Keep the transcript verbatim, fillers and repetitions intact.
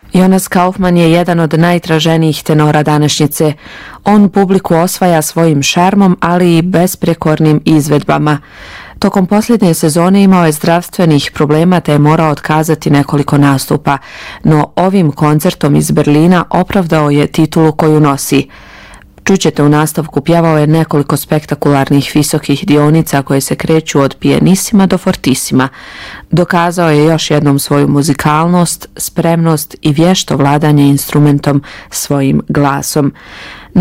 Jonas Kaufmann je jedan od najtraženijih tenora današnjice. On publiku osvaja svojim šarmom, ali i besprekornim izvedbama. Tokom posljednje sezone imao je zdravstvenih problema te je morao otkazati nekoliko nastupa, no ovim koncertom iz Berlina opravdao je titulu koju nosi. Čućete u nastavku, pjevao je nekoliko spektakularnih visokih dionica koje se kreću od pianisima do fortisima. Dokazao je još jednom svoju muzikalnost, spremnost i vješto vladanje instrumentom svojim glasom.